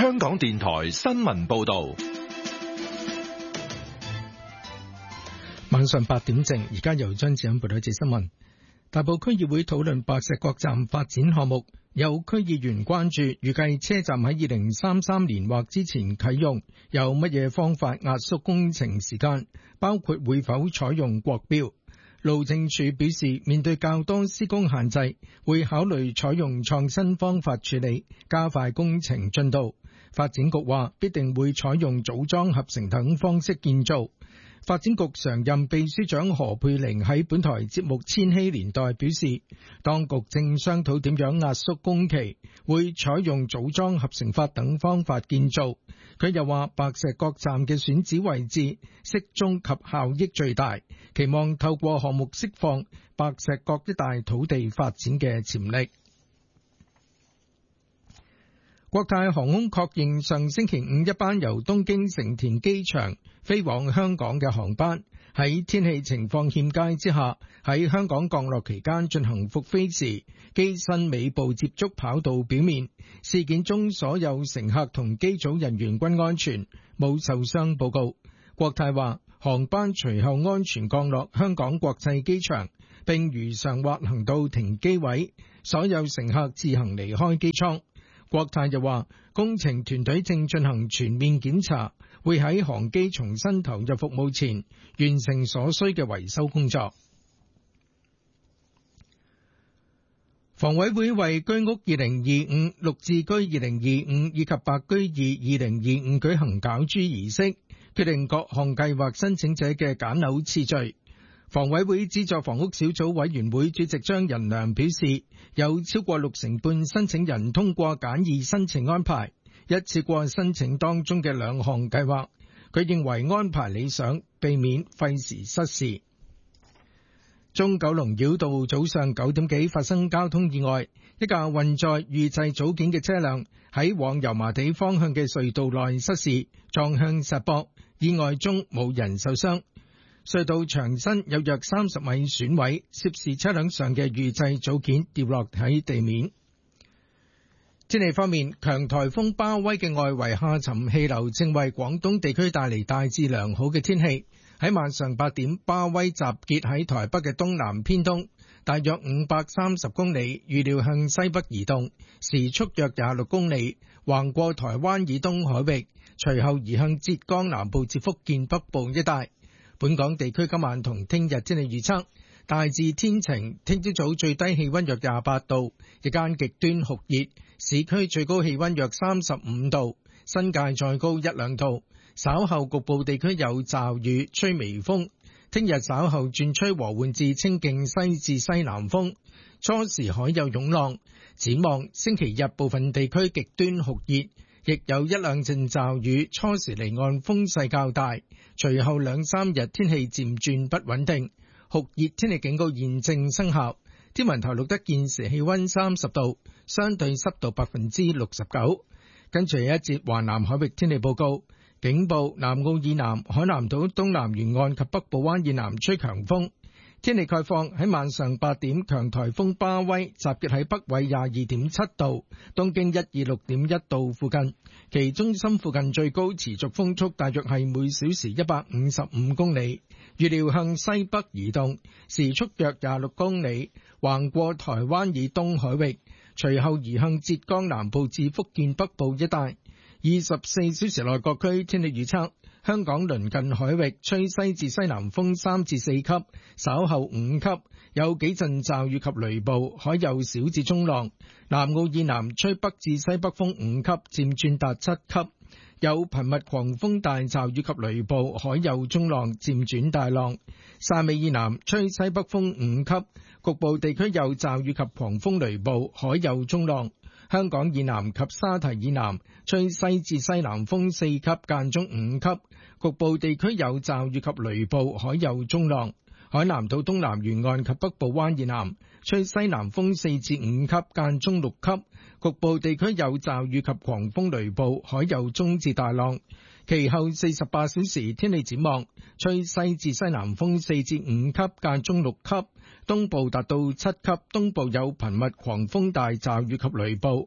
香港電台新聞報道。 晚上8點正，而家由張子欣報道一節新聞。大埔區議會討論白石角站發展項目，有區議員關注，預計車站喺2033年或之前啟用，有乜嘢方法壓縮工程時間，包括會否採用國標。路政署表示，面對較多施工限制，會考慮採用創新方法處理，加快工程進度。發展局話，必定會採用組裝合成等方式建造。發展局常任秘書長何佩玲喺本台節目《千禧年代》表示，當局正商討點樣壓縮工期，會採用組裝合成法等方法建造。佢又話，白石角站嘅選址位置適中及效益最大，期望透過項目釋放白石角一帶土地發展嘅潛力。國泰航空確認上星期五一班由東京成田機場飛往香港嘅航班，喺天氣情況欠佳之下，喺香港降落期間進行復飛時，機身尾部接觸跑道表面。事件中所有乘客同機組人員均安全，冇受傷報告。國泰話，航班隨後安全降落香港國際機場，並如常滑行到停機位，所有乘客自行離開機艙。國泰又話，工程團隊正進行全面檢查，會喺航機重新投入服務前完成所需嘅維修工作。房委會為居屋2025、綠置居2025以及白居二2025舉行攪珠儀式，決定各項計劃申請者嘅揀樓次序。房委會資助房屋小組委員會主席張仁良表示，有超過60%半申請人通過簡易申請安排，一次過申請當中嘅兩項計劃，佢認為安排理想，避免費時失事。中九龍繞道早上9點幾發生交通意外，一架運載預製組件嘅車輛喺往油麻地方向嘅隧道內失事，撞向石壆，意外中冇人受傷。隧道牆身有約30米損毀，涉事車輛上嘅預製組件掉落喺地面。天氣方面，強颱風巴威嘅外圍下沉氣流正為廣東地區帶嚟大致良好嘅天氣。喺晚上8點，巴威集結喺台北嘅東南偏東，大約530公里，預料向西北移動，時速約26公里，橫過台灣以東海域，隨後移向浙江南部至福建北部一帶。本港地區今晚同聽日天氣預測，大致天晴，聽朝早最低氣溫約28度，日間極端酷熱，市區最高氣溫約35度，新界再高1-2度。稍後局部地區有驟雨，吹微風。聽日稍後轉吹和緩至清勁西至西南風，初時海有湧浪。展望星期日部分地區極端酷熱，亦有1-2陣驟雨，初時離岸風勢較大。隨後2-3日天氣漸轉不穩定，酷熱天氣警告現正生效。天文台錄得現時氣溫30度，相對濕度69%。跟住一節華南海域天氣報告。警報：南澳以南、海南島東南沿岸及北部灣以南吹強風。天氣概況，喺晚上8點，強颱風巴威集結喺北緯22.7度、東經126.1度附近，其中心附近最高持續風速大約係每小時155公里，預料向西北移動，時速約26公里，橫過台灣以東海域，隨後移向浙江南部至福建北部一帶。24小時內各區天氣預測，香港鄰近海域吹西至西南風3至4級，稍後5級，有幾陣驟雨及雷暴，海有小至中浪。南澳以南吹北至西北風5級，漸轉達7級，有頻密狂風大驟雨及雷暴，海有中浪，漸轉大浪。汕尾以南吹西北風5級，局部地區有驟雨及狂風雷暴，海有中浪。香港以南及沙堤以南吹西至西南風4級，間中5級，局部地區有驟雨及雷暴，海有中浪。海南島東南沿岸及北部灣以南吹西南風4至5級，間中6級，局部地區有驟雨及狂風雷暴，海有中至大浪。其後48小時天氣展望，吹西至西南風4至5級，間中6級，東部達到7級，東部有頻密狂風大驟雨及雷暴。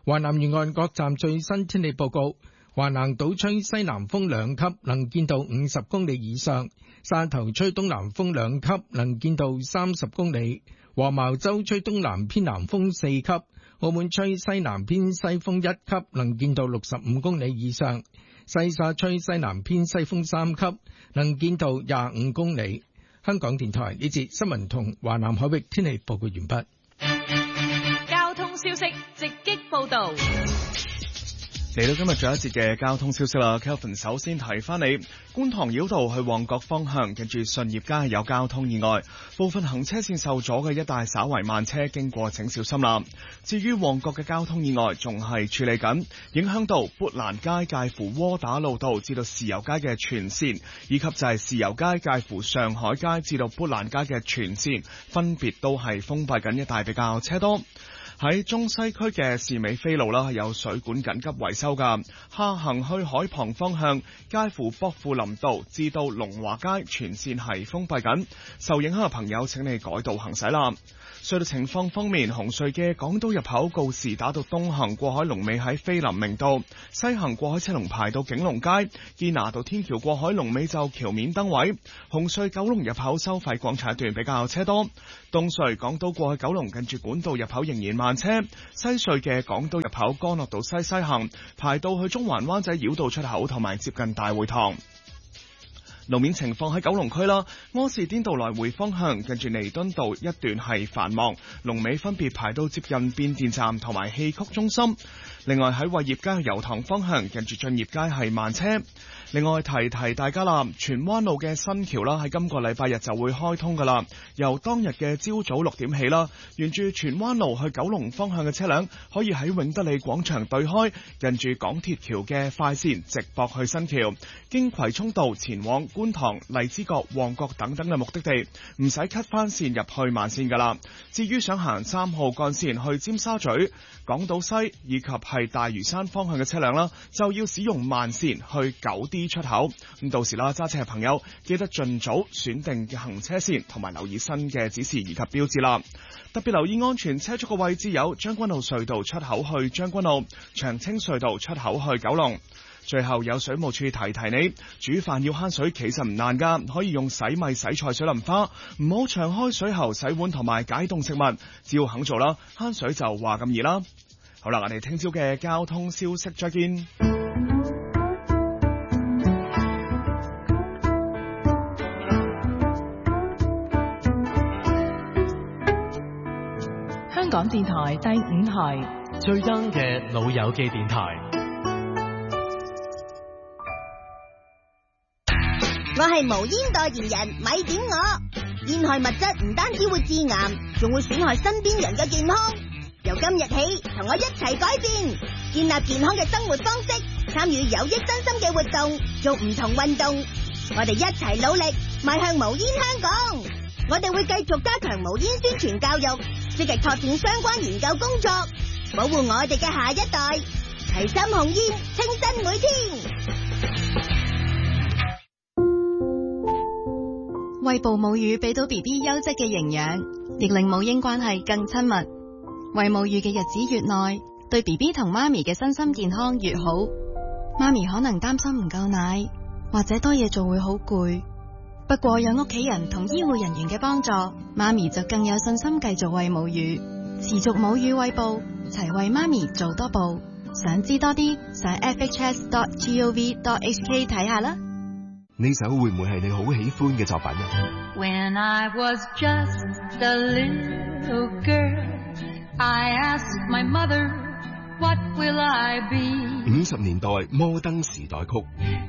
華南沿岸各站最新天氣報告：華南島吹西南風2級，能見度50公里以上；汕頭吹東南風2級，能見度30公里；黃茅洲吹東南偏南風4級；澳門吹西南偏西風1級，能見度65公里以上；西沙吹西南偏西風3級，能見度25公里。香港電台呢節新聞同華南海域天氣報告完畢。 交通消息直擊報道。 嚟到今日最後一節嘅交通消息啦 ，Kelvin 首先提翻你，觀塘繞道去旺角方向，近住順業街有交通意外，部分行車線受阻嘅一帶稍為慢車，經過請小心啦。至於旺角嘅交通意外仲係處理緊，影響到砵蘭街介乎窩打老道至到豉油街嘅全線，以及就係豉油街介乎上海街至到砵蘭街嘅全線，分別都係封閉緊，一帶比較車多。喺中西區嘅士美菲路啦，有水管緊急維修噶。下行去海旁方向，介乎薄扶林道至到龍華街全線係封閉緊，受影響嘅朋友請你改道行駛啦。隧道情況方面，紅隧嘅港島入口告士打道東行過海龍尾喺菲林明道，西行過海車龍排到景隆街，堅拿道天橋過海龍尾就橋面燈位。紅隧九龍入口收費廣場一段比較車多。東隧港島過去九龍近住管道入口仍然慢車，西隧嘅港島入口干諾道西行排到去中環灣仔繞道出口同埋接近大會堂。路面情況喺九龍區啦，柯士甸道來回方向近住彌敦道一段係繁忙，龍尾分別排到接近變電站同埋戲曲中心。另外喺惠業街去油塘方向近住駿業街係慢車。另外提大家啦，荃灣路嘅新橋啦，喺今個禮拜日就會開通噶啦。由當日嘅朝早6點起啦，沿住荃灣路去九龍方向嘅車輛可以喺永德利廣場對開，近住港鐵橋嘅快線直駁去新橋，經葵涌道前往觀塘、荔枝角、旺角等等嘅目的地，唔使 cut 翻線入去慢線噶啦。至於想行3號幹線去尖沙咀、港島西以及係大嶼山方向嘅車輛啦，就要使用慢線去9D出口。咁到時啦，揸車嘅朋友記得盡早選定嘅行車線，同埋留意新嘅指示以及標誌啦。特別留意安全車速嘅位置有將軍澳隧道出口去將軍澳、長青隧道出口去九龍。最後有水務署提你，煮飯要慳水其實唔難噶，可以用洗米洗菜水淋花，唔好長開水喉洗碗同埋解凍食物，只要肯做啦，慳水就話咁易啦。好啦，我哋聽朝嘅交通消息再見。 香港電台第5台最 young 嘅老友記電台。 我係無煙代言人，咪點我。煙害物質唔單止會致癌，仲會損害身邊人嘅健康。由今日起，同我一齊改變，建立健康嘅生活方式，參與有益身心嘅活動，做唔同運動。我哋一齊努力，邁向無煙香港。我哋會繼續加強無煙宣傳教育，積極拓展相關研究工作，保護我哋嘅下一代。齊心控煙，清新每天。 餵哺母乳俾到 BB 優質嘅營養，亦令母嬰關係更親密。餵母乳嘅日子越耐，對 BB 同媽咪嘅身心健康越好。媽咪可能擔心唔夠奶，或者多嘢做會好攰。不過有屋企人同醫護人員嘅幫助，媽咪就更有信心繼續餵母乳，持續母乳餵哺，齊為媽咪做多步。想知多啲，上 fhs.gov.hk 睇下啦。 呢首會唔會係你好喜歡嘅作品啊？ When I was just a little girl, I asked my mother, what will I be? 50年代摩登時代曲。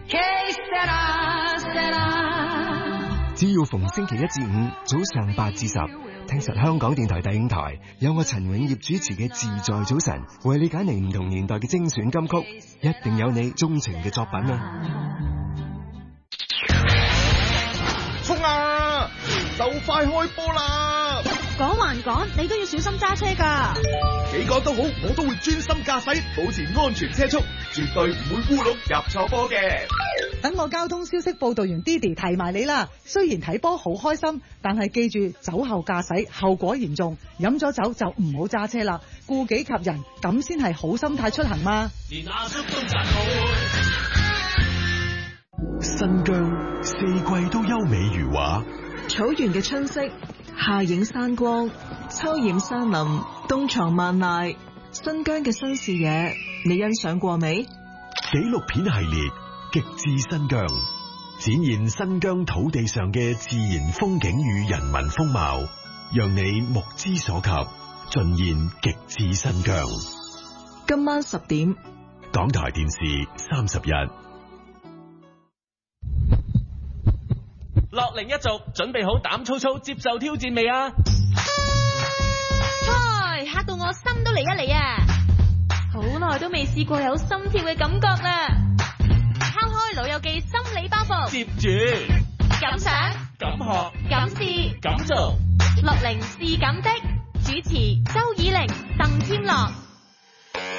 只要逢星期1至5早上8至10，聽實香港電台第5台，有我陳永業主持嘅自在早晨，為你揀嚟唔同年代嘅精選金曲，一定有你鍾情嘅作品啊！ 衝啊！ 就快開波啦！ 講還講，你都要小心揸車㗎。 幾講都好，我都會專心駕駛，保持安全車速，絕對唔會烏龍入錯波嘅。 等我交通消息報導員 Didi 提埋你啦。雖然睇波好開心，但係記住酒後駕駛後果嚴重，飲咗酒就唔好揸車啦，顧己及人，咁先係好心態出行嘛。 連阿叔都讚好。 新疆四季都優美如畫， 草原嘅春色，夏映山光，秋染山林，冬藏萬籟。新疆嘅新視野，你欣賞過未？ 紀錄片系列極致新疆，展現新疆土地上嘅自然風景與人民風貌，讓你目之所及，盡現極致新疆。 今晚10點， 港台電視31。 樂齡一族準備好膽粗粗接受挑戰未啊？ 嚇到我心都嚟一嚟啊！好耐都未試過有心跳嘅感覺啦！拋開老友記心理包袱， 接住敢想敢學敢試敢做， 樂齡是咁的。主持周以玲、鄧添樂。